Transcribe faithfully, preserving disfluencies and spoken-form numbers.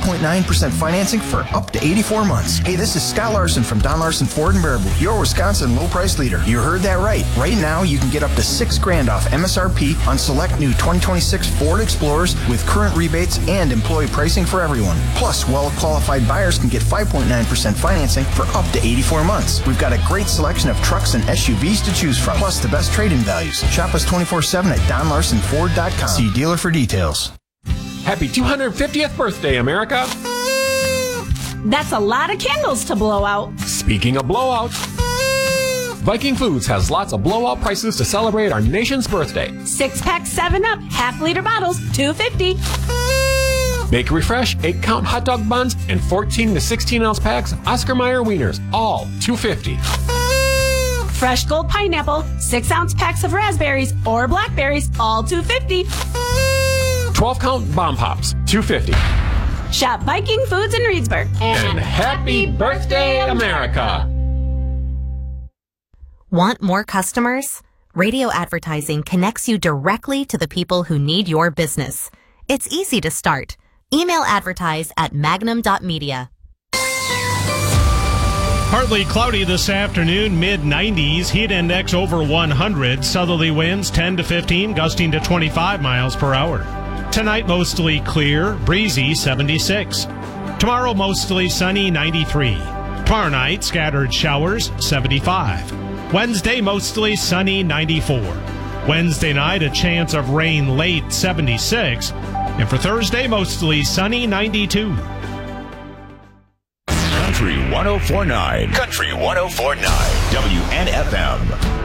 point nine percent financing for up to eighty-four months. Hey, this is Scott Larson from Don Larson Ford and Baraboo, your Wisconsin low price leader. You heard that right. Right now, you can get up to six grand off M S R P on select new twenty twenty-six Ford Explorers with current rebates and employee pricing for everyone. Plus, well-qualified buyers can get five point nine percent financing for up to eighty-four months. We've got a great selection of trucks and S U Vs to choose from, plus the best trade-in values. Shop us twenty-four seven at don larson ford dot com. See dealer for details. Happy two hundred fiftieth birthday, America! That's a lot of candles to blow out. Speaking of blowouts, Viking Foods has lots of blowout prices to celebrate our nation's birthday. Six-pack seven up, half-liter bottles, two fifty. Bakery Fresh, eight-count hot dog buns, and fourteen to sixteen ounce packs of Oscar Mayer wieners, all two fifty. Fresh Gold pineapple, six-ounce packs of raspberries or blackberries, all two fifty. twelve-count bomb pops, two fifty. Shop Viking Foods in Reedsburg. And happy birthday, America! Want more customers? Radio advertising connects you directly to the people who need your business. It's easy to start. Email advertise at magnum dot media. Partly cloudy this afternoon, mid nineties, heat index over one hundred, southerly winds ten to fifteen, gusting to twenty-five miles per hour. Tonight, mostly clear, breezy, seventy-six. Tomorrow, mostly sunny, ninety-three. Tomorrow night, scattered showers, seventy-five. Wednesday, mostly sunny, ninety-four. Wednesday night, a chance of rain late, seventy-six. And for Thursday, mostly sunny, ninety-two. Country one oh four point nine. Country one oh four point nine. W N F M.